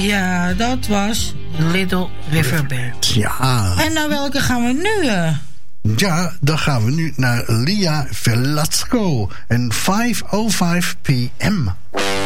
Ja, dat was Little River Band. Ja. En naar welke gaan we nu? Ja, dan gaan we nu naar Lia Velasco. En 5:05 p.m.